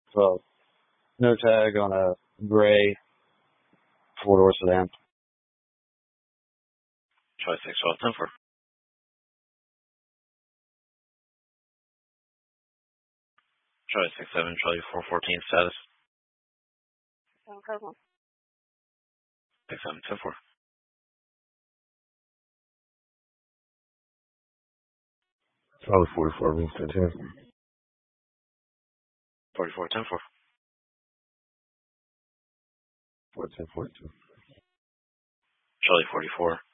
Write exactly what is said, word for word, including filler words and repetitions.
twelve. No tag on a gray four-door sedan. Charlie six twelve, ten four. Charlie six seven, Charlie four fourteen, status. six seven, ten four. Charlie forty-four, Winston ten. forty-four, ten four. fourteen forty-two. Charlie forty-four.